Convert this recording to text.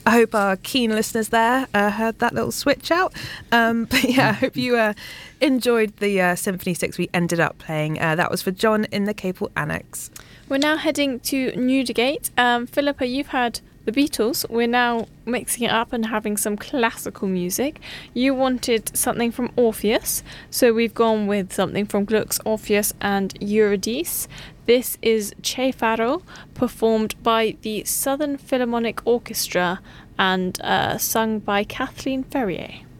I hope our keen listeners there heard that little switch out. But yeah, I hope you enjoyed the Symphony 6 we ended up playing. That was for John in the Capel Annex. We're now heading to Newdigate. Philippa, you've had the Beatles. We're now mixing it up and having some classical music. You wanted something from Orpheus, so we've gone with something from Gluck's Orpheus and Eurydice. This is Che Faro, performed by the Southern Philharmonic Orchestra and sung by Kathleen Ferrier.